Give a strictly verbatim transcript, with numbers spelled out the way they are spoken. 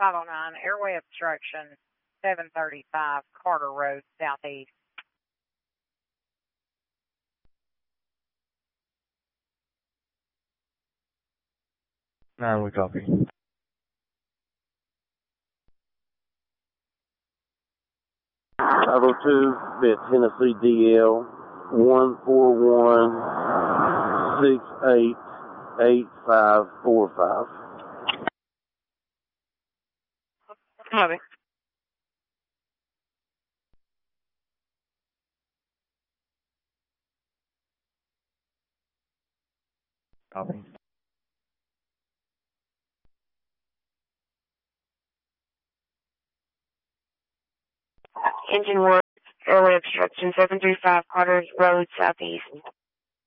five oh nine, airway obstruction, seven thirty-five, Carter Road, Southeast. Nine, we copy. five oh two, Vet Tennessee D L, one four one, six eight eight five four five. Copy. Copy. Engine one, airway obstruction, seven three five, Carter Road, Southeast.